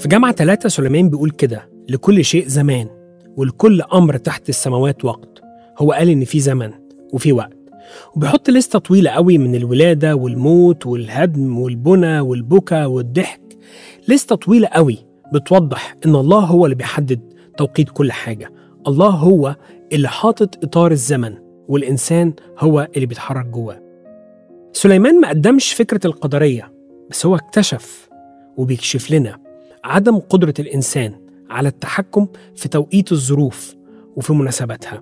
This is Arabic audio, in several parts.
في جامعة 3 سليمان بيقول كده: لكل شيء زمان ولكل أمر تحت السماوات وقت. هو قال إن في زمن وفي وقت، وبيحط لستة طويلة قوي من الولادة والموت والهدم والبنى والبكا والضحك. لستة طويلة قوي بتوضح إن الله هو اللي بيحدد توقيت كل حاجة. الله هو اللي حاطط إطار الزمن، والإنسان هو اللي بيتحرك جواه. سليمان ما قدمش فكرة القدرية، بس هو اكتشف وبيكشف لنا عدم قدرة الإنسان على التحكم في توقيت الظروف وفي مناسباتها.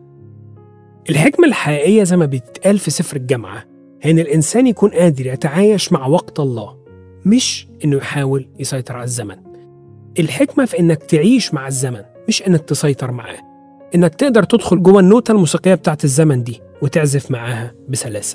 الحكمة الحقيقية زي ما بيتقال في سفر الجامعة هي إن الإنسان يكون قادر يتعايش مع وقت الله، مش إنه يحاول يسيطر على الزمن. الحكمة في إنك تعيش مع الزمن، مش إنك تسيطر معاه. إنك تقدر تدخل جوه النوتة الموسيقية بتاعت الزمن دي وتعزف معاها بسلاسة.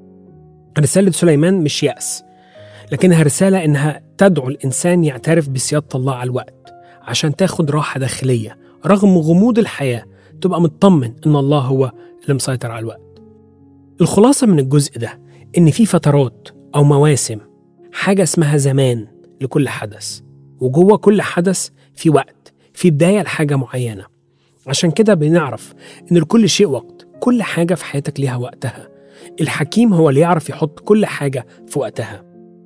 رسالة سليمان مش يأس، لكنها رسالة إنها تدعو الإنسان يعترف بسيادة الله على الوقت عشان تاخد راحة داخلية رغم غموض الحياة، تبقى مطمن إن الله هو اللي مسيطر على الوقت. الخلاصة من الجزء ده إن في فترات أو مواسم، حاجة اسمها زمان لكل حدث، وجوه كل حدث في وقت، في بداية لحاجة معينة. عشان كده بنعرف إن لكل شيء وقت. كل حاجة في حياتك ليها وقتها. الحكيم هو اللي يعرف يحط كل حاجة في وقتها.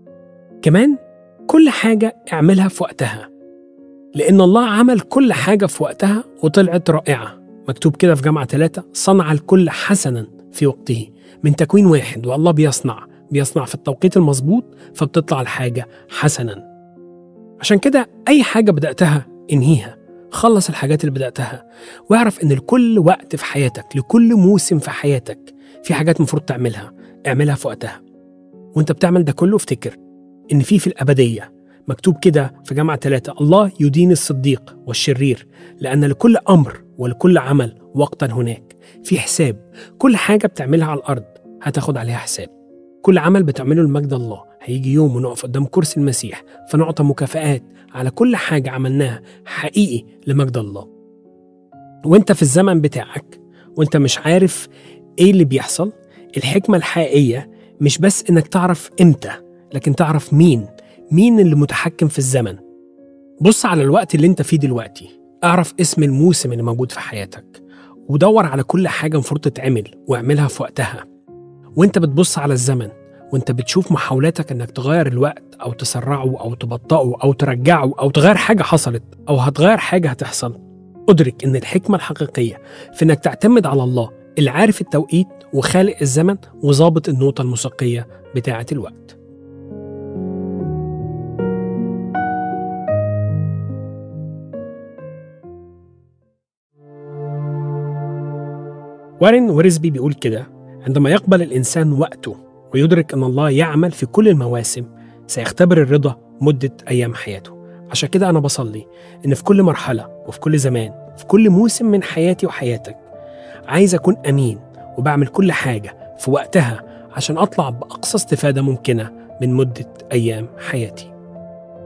كمان كل حاجة اعملها في وقتها، لأن الله عمل كل حاجة في وقتها وطلعت رائعة. مكتوب كده في جامعة 3: صنع الكل حسنا في وقته. من تكوين 1 والله بيصنع في التوقيت المظبوط، فبتطلع الحاجة حسنا. عشان كده أي حاجة بدأتها انهيها، خلص الحاجات اللي بدأتها، واعرف إن لكل وقت في حياتك، لكل موسم في حياتك في حاجات مفروض تعملها، اعملها في وقتها. وانت بتعمل ده كله افتكر إن في الأبدية مكتوب كده في جامعة 3: الله يدين الصديق والشرير، لأن لكل أمر ولكل عمل وقتا هناك. في حساب. كل حاجة بتعملها على الأرض هتاخد عليها حساب. كل عمل بتعمله لمجد الله هيجي يوم ونقف قدام كرسي المسيح فنعطى مكافآت على كل حاجة عملناها حقيقي لمجد الله. وانت في الزمن بتاعك وانت مش عارف ايه اللي بيحصل، الحكمة الحقيقية مش بس انك تعرف امتى، لكن تعرف مين اللي متحكم في الزمن. بص على الوقت اللي انت فيه دلوقتي، اعرف اسم الموسم اللي موجود في حياتك، ودور على كل حاجة مفروض تتعمل واعملها في وقتها. وانت بتبص على الزمن وانت بتشوف محاولاتك انك تغير الوقت او تسرعه او تبطئه او ترجعه او تغير حاجة حصلت او هتغير حاجة هتحصل، ادرك ان الحكمة الحقيقية في انك تعتمد على الله اللي عارف التوقيت وخالق الزمن وظابط النوتة الموسيقية بتاعة الوقت. وارين ويرزبي بيقول كده: عندما يقبل الإنسان وقته ويدرك أن الله يعمل في كل المواسم، سيختبر الرضا مدة أيام حياته. عشان كده أنا بصلي إن في كل مرحلة وفي كل زمان في كل موسم من حياتي وحياتك عايز أكون أمين وبعمل كل حاجة في وقتها عشان أطلع بأقصى استفادة ممكنة من مدة أيام حياتي.